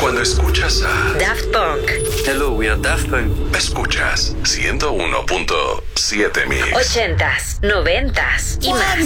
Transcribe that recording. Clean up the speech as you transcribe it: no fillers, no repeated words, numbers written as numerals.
Cuando escuchas a Daft Punk. Hello, we are Daft Punk. Escuchas 101.7 Mix. 80s, 90s y más.